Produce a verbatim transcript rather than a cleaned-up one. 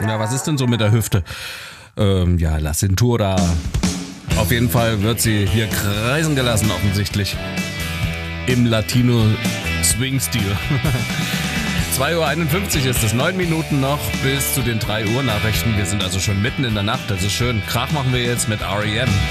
Ja, was ist denn so mit der Hüfte? Ähm, ja, La Cintura. Auf jeden Fall wird sie hier kreisen gelassen, offensichtlich. Im Latino-Swing-Stil. zwei Uhr einundfünfzig ist es, neun Minuten noch bis zu den drei Uhr Nachrichten. Wir sind also schon mitten in der Nacht, das ist schön. Krach machen wir jetzt mit R E M.